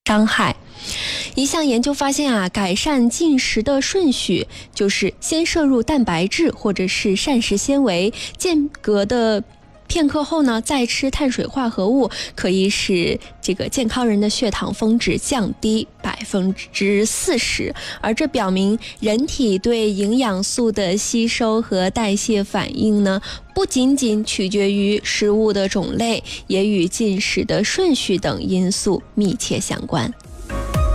伤害。一项研究发现改善进食的顺序就是先摄入蛋白质或者是膳食纤维，间隔的片刻后呢，再吃碳水化合物，可以使这个健康人的血糖峰值降低40%，而这表明人体对营养素的吸收和代谢反应呢，不仅仅取决于食物的种类，也与进食的顺序等因素密切相关。